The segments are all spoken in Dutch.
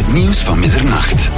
Het nieuws van middernacht.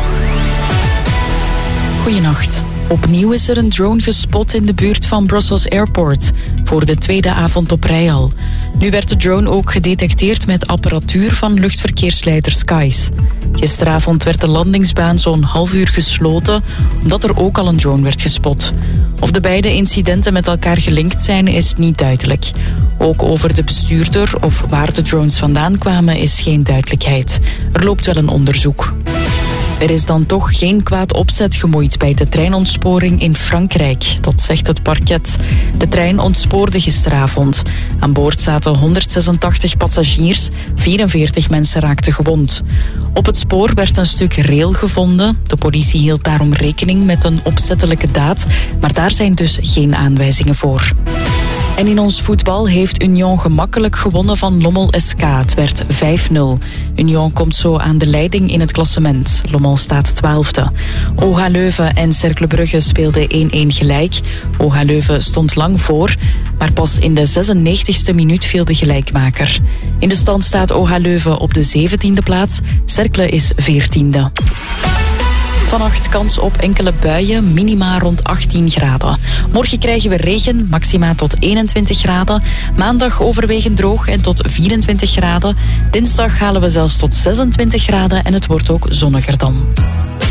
Goedenacht. Opnieuw is er een drone gespot in de buurt van Brussels Airport. Voor de tweede avond op rij al. Nu werd de drone ook gedetecteerd met apparatuur van luchtverkeersleider Skies. Gisteravond werd de landingsbaan zo'n half uur gesloten, omdat er ook al een drone werd gespot. Of de beide incidenten met elkaar gelinkt zijn, is niet duidelijk. Ook over de bestuurder of waar de drones vandaan kwamen is geen duidelijkheid. Er loopt wel een onderzoek. Er is dan toch geen kwaad opzet gemoeid bij de treinontsporing in Frankrijk. Dat zegt het parket. De trein ontspoorde gisteravond. Aan boord zaten 186 passagiers, 44 mensen raakten gewond. Op het spoor werd een stuk rail gevonden. De politie hield daarom rekening met een opzettelijke daad, maar daar zijn dus geen aanwijzingen voor. En in ons voetbal heeft Union gemakkelijk gewonnen van Lommel SK. Het werd 5-0. Union komt zo aan de leiding in het klassement. Lommel staat 12e. OHA Leuven en Cercle Brugge speelden 1-1 gelijk. OHA Leuven stond lang voor, maar pas in de 96e minuut viel de gelijkmaker. In de stand staat OHA Leuven op de 17e plaats. Cercle is 14e. Vannacht kans op enkele buien, minima rond 18 graden. Morgen krijgen we regen, maxima tot 21 graden. Maandag overwegend droog en tot 24 graden. Dinsdag halen we zelfs tot 26 graden en het wordt ook zonniger dan.